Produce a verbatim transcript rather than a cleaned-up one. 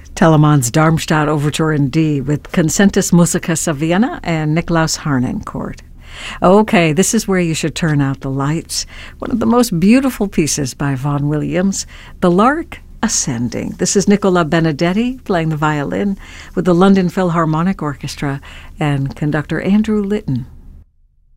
Telemann's Darmstadt Overture in D with Concentus Musicus of Vienna and Niklaus Harnoncourt. Okay, this is where you should turn out the lights. One of the most beautiful pieces by Vaughan Williams, The Lark Ascending. This is Nicola Benedetti playing the violin with the London Philharmonic Orchestra and conductor Andrew Litton.